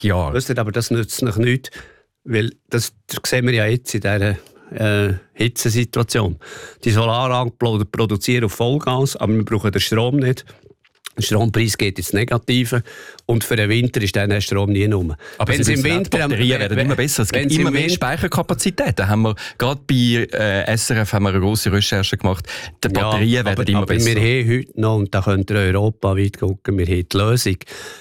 Jahre. Wisst ihr, aber das nützt noch nichts, weil das sehen wir ja jetzt in dieser Hitzesituation. Die Solaranlagen produzieren auf Vollgas, aber wir brauchen den Strom nicht. Der Strompreis geht ins Negative und für den Winter ist der Strom nie rum. Aber wenn im Winter, die Batterien werden immer besser. Es gibt immer mehr Speicherkapazität. Da haben wir gerade bei SRF haben wir eine grosse Recherche gemacht. Die Batterien werden immer besser. Aber wir haben heute noch, und da könnt ihr europaweit gucken, wir haben die Lösung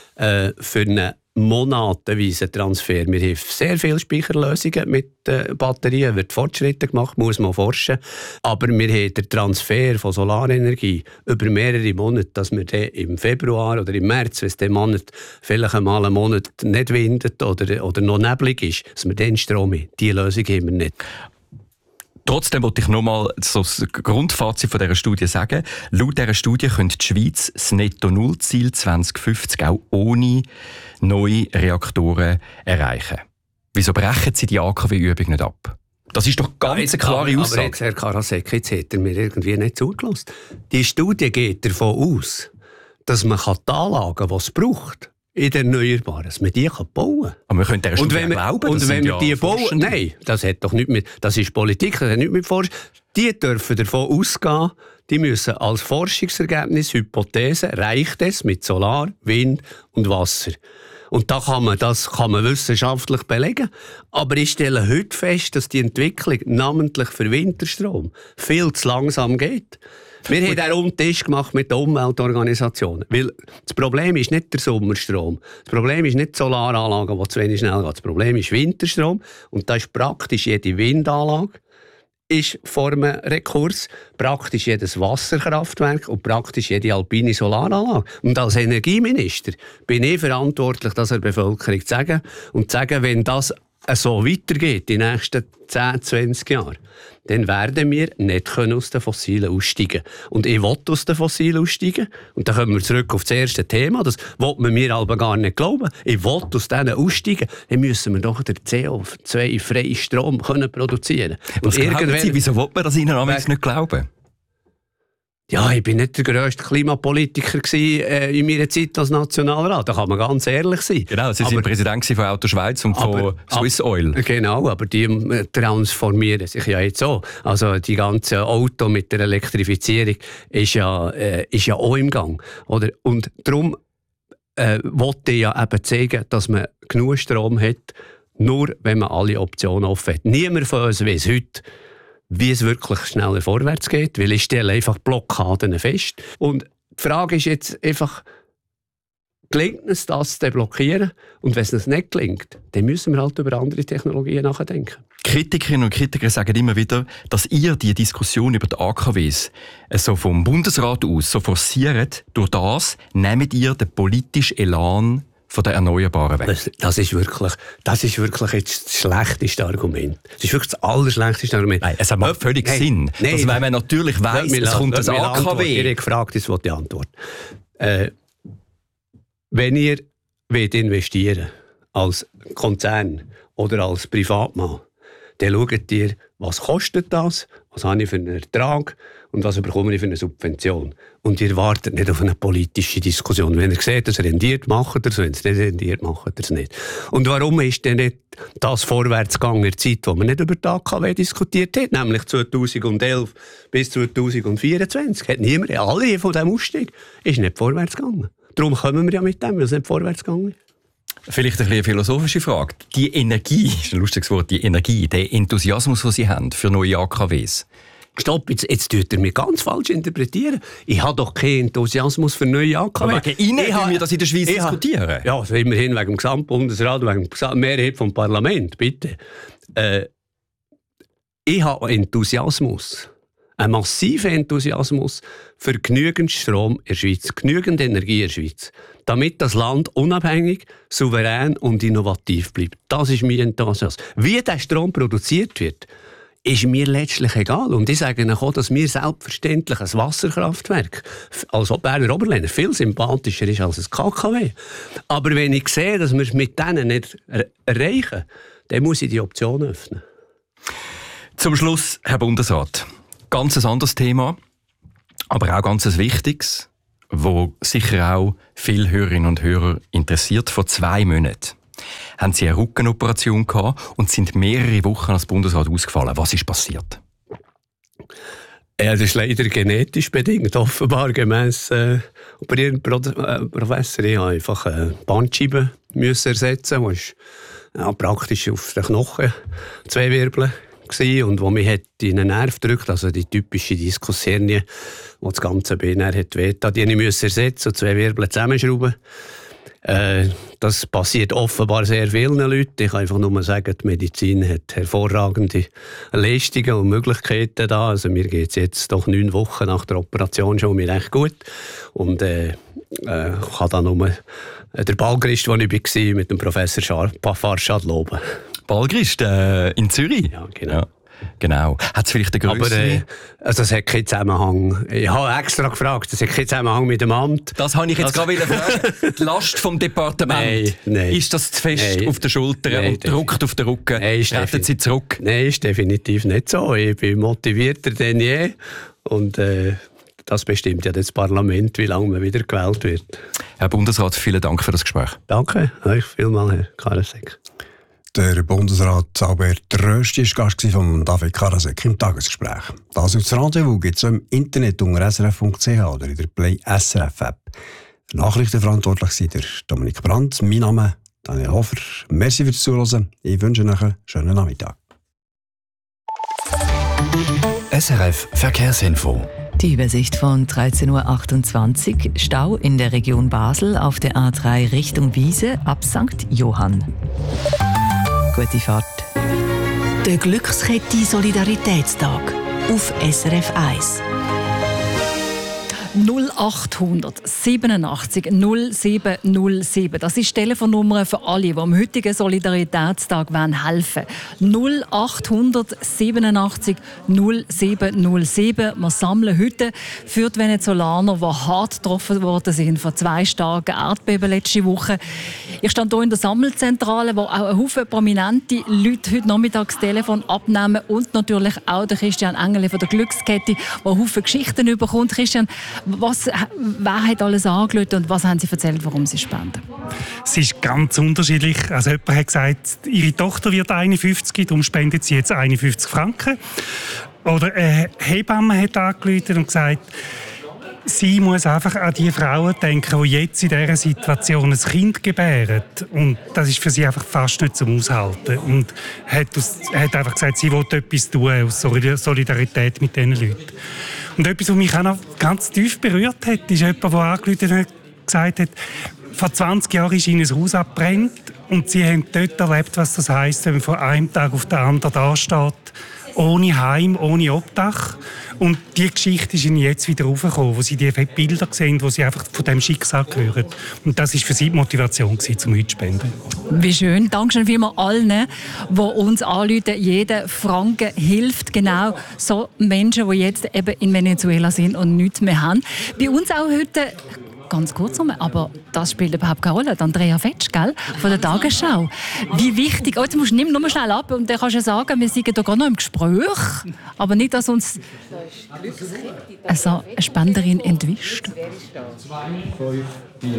für einen monatenweisen Transfer. Wir haben sehr viele Speicherlösungen mit Batterien, wird Fortschritte gemacht, muss man forschen. Aber wir haben den Transfer von Solarenergie über mehrere Monate, dass wir dann im Februar oder im März, wenn es den Monat vielleicht einmal einen Monat nicht windet oder noch neblig ist, dass wir dann Strom haben. Diese Lösung haben wir nicht. Trotzdem wollte ich noch mal so das Grundfazit von dieser Studie sagen. Laut dieser Studie könnte die Schweiz das Netto-Null-Ziel 2050 auch ohne neue Reaktoren erreichen. Wieso brechen Sie die AKW-Übung nicht ab? Das ist doch ganz eine klare Aussage. Aber jetzt, Herr Karasek, jetzt hat er mir irgendwie nicht zugelassen. Die Studie geht davon aus, dass man die Anlagen, die es braucht, in den Erneuerbaren, dass man die bauen kann. Aber wir können dieser Studie glauben, und wenn wir die bauen, nein, das hat doch nichts mit, das ist Politik, das hat nichts mit Forschung. Die dürfen davon ausgehen, die müssen als Forschungsergebnis, Hypothese, reicht es mit Solar, Wind und Wasser. Und das kann man wissenschaftlich belegen. Aber ich stelle heute fest, dass die Entwicklung, namentlich für Winterstrom, viel zu langsam geht. Wir haben einen Umtisch gemacht mit den Umweltorganisationen. Weil das Problem ist nicht der Sommerstrom. Das Problem ist nicht die Solaranlagen, die zu wenig schnell gehen. Das Problem ist Winterstrom. Und da ist praktisch jede Windanlage ist vor einem Rekurs, praktisch jedes Wasserkraftwerk und praktisch jede alpine Solaranlage. Und als Energieminister bin ich verantwortlich, das der Bevölkerung zu sagen. Und zu sagen, wenn das so weitergeht, die nächsten 10, 20 Jahre, dann werden wir nicht aus den Fossilen aussteigen. Und ich will aus den Fossilen aussteigen. Und dann kommen wir zurück auf das erste Thema. Das will man mir aber gar nicht glauben. Ich will aus denen aussteigen. Dann müssen wir doch den CO2-freien Strom produzieren können. Was glauben Sie, wieso will man das Ihnen amigs nicht glauben? Ja, ich bin nicht der grösste Klimapolitiker in meiner Zeit als Nationalrat. Da kann man ganz ehrlich sein. Genau, Sie sind Präsident von Auto Schweiz und von Swiss Oil. Genau, aber die transformieren sich ja jetzt auch. Also die ganze Auto mit der Elektrifizierung ist ja auch im Gang. Oder? Und darum wollte ich ja eben zeigen, dass man genug Strom hat, nur wenn man alle Optionen offen hat. Niemand von uns weiss heute, wie es wirklich schneller vorwärts geht, weil ich stelle einfach Blockaden fest. Und die Frage ist jetzt einfach, gelingt es, das zu blockieren? Und wenn es uns nicht gelingt, dann müssen wir halt über andere Technologien nachdenken. Kritikerinnen und Kritiker sagen immer wieder, dass ihr die Diskussion über die AKWs so vom Bundesrat aus so forciert. Durch das nehmt ihr den politischen Elan von den Erneuerbaren weg. Das ist wirklich jetzt das schlechteste Argument. Das ist wirklich das allerschlechteste Argument. Nein, es macht völlig Sinn. Nein, dass, wenn man natürlich weiss, es kommt ein AKW. Ich habe gefragt, das wollte ich antworten. Wenn ihr investieren als Konzern oder als Privatmann, dann schaut ihr, was kostet das, was habe ich für einen Ertrag und was bekomme ich für eine Subvention. Und ihr wartet nicht auf eine politische Diskussion. Wenn ihr seht, dass es rendiert, macht ihr es. Wenn es nicht rendiert, macht ihr es nicht. Und warum ist denn nicht das Vorwärtsgang in der Zeit, wo man nicht über die AKW diskutiert hat, nämlich 2011 bis 2024? Hat niemand, alle von diesem Ausstieg, ist nicht vorwärts gegangen. Darum kommen wir ja mit dem, weil es nicht vorwärts gegangen ist. Vielleicht eine philosophische Frage. Die Energie, das ist ein lustiges Wort, die Energie, der Enthusiasmus, den Sie haben für neue AKWs. Stopp, jetzt tut er mich ganz falsch interpretieren. Ich habe doch keinen Enthusiasmus für neue AKW. Aber wegen Ihnen können wir das in der Schweiz diskutieren. Ja, also immerhin wegen dem Gesamtbundesrat, wegen der Mehrheit vom Parlament, bitte. Ich habe Enthusiasmus. Ein massiver Enthusiasmus für genügend Strom in der Schweiz, genügend Energie in der Schweiz, damit das Land unabhängig, souverän und innovativ bleibt. Das ist mein Enthusiasmus. Wie der Strom produziert wird, ist mir letztlich egal. Und ich sage Ihnen auch, dass mir selbstverständlich ein Wasserkraftwerk als Berner Oberländer viel sympathischer ist als ein KKW. Aber wenn ich sehe, dass wir es mit denen nicht erreichen, dann muss ich die Option öffnen. Zum Schluss, Herr Bundesrat. Ganz ein anderes Thema, aber auch ganz ein wichtiges, wo sicher auch viele Hörerinnen und Hörer interessiert. Vor 2 Monaten haben Sie eine Rückenoperation gehabt und sind mehrere Wochen als Bundesrat ausgefallen. Was ist passiert? Ja, das ist leider genetisch bedingt, offenbar gemäss operierenden Professor. Ich habe einfach eine Bandscheibe ersetzen, die ist praktisch auf den Knochen 2 Wirbeln gewesen, und wo mich hat in den Nerv gedrückt, also die typische Diskushernie, die das ganze Bein hat wehgetan, die musste ich ersetzen und 2 Wirbel zusammenschrauben. Das passiert offenbar sehr vielen Leuten. Ich kann einfach nur sagen, die Medizin hat hervorragende Leistungen und Möglichkeiten da. Also mir geht es jetzt doch 9 Wochen nach der Operation schon mir recht gut. Und ich kann da nur der Ballchrist, wo ich war, mit dem Professor Farshad loben. Ballchrist in Zürich? Ja, genau. Ja. Genau. Hat es vielleicht eine grössere... Aber es hat keinen Zusammenhang. Ich habe extra gefragt, es hat keinen Zusammenhang mit dem Amt. Das habe ich jetzt gerade fragen. Die Last vom Departement, nein. Ist das zu fest auf der Schulter und drückt auf den Rücken? Treten Sie zurück? Nein, ist definitiv nicht so. Ich bin motivierter denn je. Und das bestimmt ja das Parlament, wie lange man wieder gewählt wird. Herr Bundesrat, vielen Dank für das Gespräch. Danke euch vielmals, Herr Karasek. Der Bundesrat Albert Rösti war Gast von David Karasek im Tagesgespräch. Das Rendezvous gibt es im Internet unter srf.ch oder in der Play SRF App. Nachrichtenverantwortlich war der Dominik Brandt. Mein Name Daniel Hofer. Merci fürs Zuhören. Ich wünsche euch einen schönen Nachmittag. SRF Verkehrsinfo. Die Übersicht von 13.28 Uhr. Stau in der Region Basel auf der A3 Richtung Wiese ab St. Johann. Gute Fahrt. Der Glückskette Solidaritätstag auf SRF 1. 0800 87 0707. Das ist die Telefonnummer für alle, die am heutigen Solidaritätstag helfen wollen. 0800 87 0707. Wir sammeln heute für die Venezolaner, die hart getroffen worden sind von 2 starken Erdbeben letzte Woche. Ich stand hier in der Sammelzentrale, wo auch ein Haufen prominente Leute heute Nachmittag das Telefon abnehmen und natürlich auch der Christian Engeli von der Glückskette, der Haufen Geschichten bekommt. Christian, wer hat alles angerufen und was haben Sie erzählt, warum Sie spenden? Es ist ganz unterschiedlich. Also jemand hat gesagt, ihre Tochter wird 51, darum spendet sie jetzt 51 Franken. Oder eine Hebamme hat angerufen und gesagt, sie muss einfach an die Frauen denken, die jetzt in dieser Situation ein Kind gebären. Und das ist für sie einfach fast nicht zum Aushalten. Und hat einfach gesagt, sie will etwas tun aus Solidarität mit diesen Leuten. Und etwas, was mich auch noch ganz tief berührt hat, ist jemand, der angerufen hat und gesagt hat, vor 20 Jahren ist ihnen ein Haus abgebrannt und sie haben dort erlebt, was das heisst, wenn man von einem Tag auf den anderen da steht, ohne Heim, ohne Obdach. Und diese Geschichte ist ihnen jetzt wieder raufgekommen, wo sie die Bilder sehen, wo sie einfach von diesem Schicksal hören. Und das war für sie die Motivation, um heute zu spenden. Wie schön. Dankeschön vielmals allen, die uns anrufen. Jeder Franken hilft genau so Menschen, die jetzt eben in Venezuela sind und nichts mehr haben. Bei uns auch heute... Ganz kurz, aber das spielt überhaupt keine Rolle. Andrea Fetsch, gell? Von der Tagesschau. Wie wichtig... Oh, jetzt musst du nimm nur schnell ab und dann kannst du sagen, wir sind hier gerade noch im Gespräch. Aber nicht, dass uns eine Spenderin entwischt. 2, 5, 4.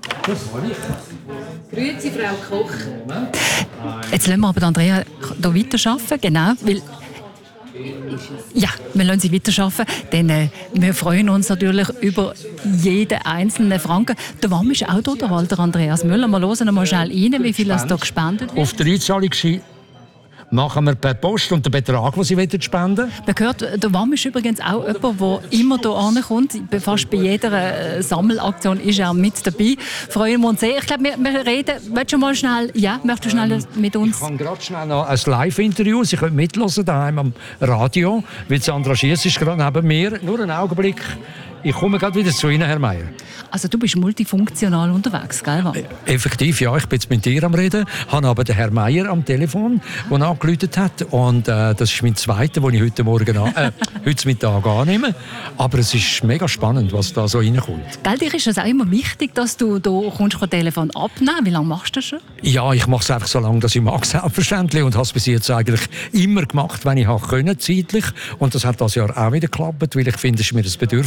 Grüezi, Frau Koch. Jetzt lassen wir aber Andrea hier weiterarbeiten, genau, weil... Ja, wir lassen sie weiterarbeiten, denn wir freuen uns natürlich über jeden einzelnen Franken. Der WAM ist auch hier, der Walter Andreas Müller. Wir hören mal schnell rein, wie viel es hier gespendet wird. Auf der Einzahlung machen wir per Post und den Betrag, den Sie spenden wollen. Man hört, der WAM ist übrigens auch jemand, der immer hier ankommt. Fast bei jeder Sammelaktion ist er mit dabei. Freuen wir uns sehr. Ich glaube, wir reden... Willst du mal schnell... Ja, möchtest du schnell mit uns... Ich habe gerade schnell noch ein Live-Interview. Sie können mithören daheim am Radio, weil Sandra Schiess ist gerade neben mir. Nur einen Augenblick. Ich komme gerade wieder zu Ihnen, Herr Meier. Also du bist multifunktional unterwegs, gell? Effektiv, ja. Ich bin jetzt mit dir am Reden, habe aber den Herrn Meier am Telefon, der angerufen hat. Und das ist mein zweiter, den ich heute Mittag annehme. Aber es ist mega spannend, was da so reinkommt. Gell, dir ist es auch immer wichtig, dass du das Telefon abnehmen. Wie lange machst du das schon? Ja, ich mache es einfach so lange, dass ich mag, selbstverständlich. Und habe es bis jetzt eigentlich immer gemacht, wenn ich können, zeitlich. Und das hat das Jahr auch wieder geklappt, weil ich finde, es ist mir das Bedürfnis,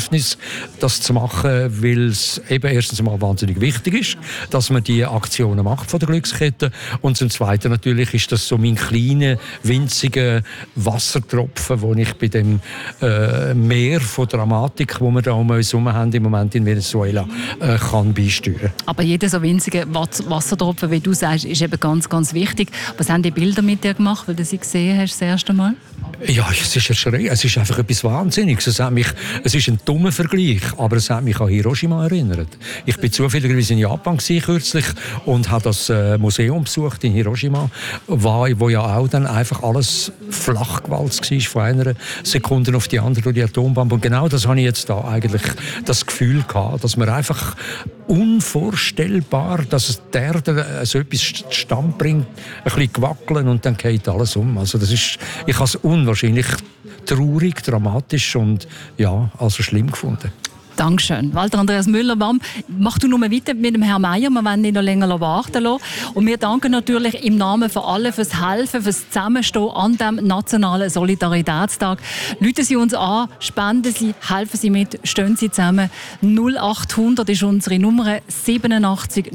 das zu machen, weil es eben erstens mal wahnsinnig wichtig ist, dass man die Aktionen macht von der Glückskette, und zum Zweiten natürlich ist das so mein kleiner, winziger Wassertropfen, den ich bei dem Meer von Dramatik, wo wir da um uns herum haben im Moment in Venezuela, kann beisteuern. Aber jeder so winzige Wassertropfen, wie du sagst, ist eben ganz, ganz wichtig. Was haben die Bilder mit dir gemacht, weil du sie gesehen hast das erste Mal? Ja, es ist erschreckend. Es ist einfach etwas Wahnsinniges. Es ist ein dummer Vergleich, aber es hat mich an Hiroshima erinnert. Ich bin zufälligerweise in Japan kürzlich und habe das Museum besucht in Hiroshima, wo ja auch dann einfach alles flach gewalzt war von einer Sekunde auf die andere durch die Atombombe. Und genau das habe ich jetzt da eigentlich das Gefühl gehabt, dass man einfach unvorstellbar, dass es der Erde so etwas zustande bringt, ein bisschen gewackeln und dann geht alles um. Also das ist, ich habe es unwahrscheinlich traurig, dramatisch und ja, also schlimm gefunden. Dankeschön. Walter Andreas Müller, mach du nur weiter mit dem Herrn Meier. Wir wollen ihn noch länger warten lassen. Und wir danken natürlich im Namen von allen fürs Helfen, fürs Zusammenstehen an diesem nationalen Solidaritätstag. Rufen Sie uns an, spenden Sie, helfen Sie mit, stehen Sie zusammen. 0800 ist unsere Nummer 87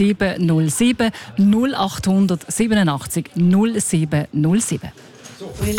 0707 0800 87 0707.